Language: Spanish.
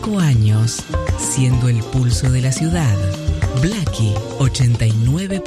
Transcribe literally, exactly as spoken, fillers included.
cinco años, siendo el pulso de la ciudad. Blackie ochenta y nueve